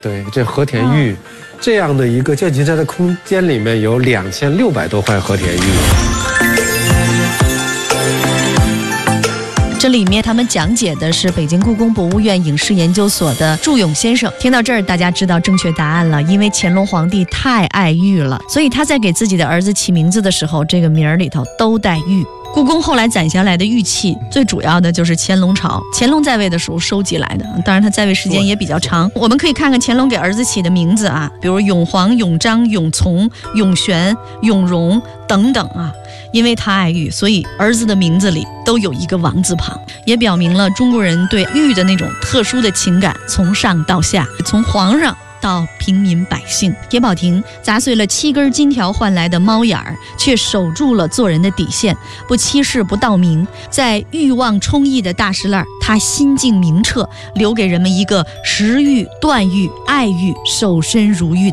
对，这和田玉，这样的一个旧金山的空间里面有2600多块和田玉。 这里面他们讲解的是北京故宫博物院影视研究所的祝勇先生。听到这儿，大家知道正确答案了，因为乾隆皇帝太爱玉了，所以他在给自己的儿子起名字的时候，这个名儿里头都带玉。故宫后来攒下来的玉器，最主要的就是乾隆朝乾隆在位的时候收集来的，当然他在位时间也比较长。我们可以看看乾隆给儿子起的名字啊，比如永璜、永璋、永琮、永璇、永荣等等啊。因为他爱玉，所以儿子的名字里都有一个王字旁，也表明了中国人对玉的那种特殊的情感，从上到下，从皇上到平民百姓。铁宝亭砸碎了7根金条换来的猫眼儿，却守住了做人的底线，不欺世不盗名。在欲望充溢的大石栏，他心境明澈，留给人们一个识玉、断玉、爱玉、守身如玉